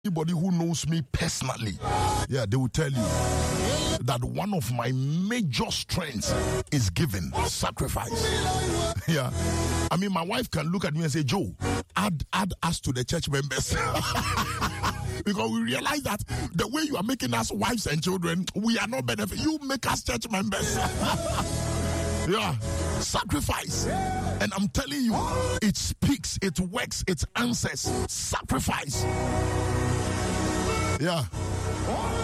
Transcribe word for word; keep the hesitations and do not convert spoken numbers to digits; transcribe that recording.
Anybody who knows me personally, yeah, they will tell you that one of my major strengths is giving, sacrifice. Yeah. I mean, my wife can look at me and say, Joe, add, add us to the church members. Because we realize that the way you are making us wives and children, we are not benefit. You make us church members. Yeah, sacrifice. And I'm telling you, it speaks, it works, it answers. Sacrifice. Yeah.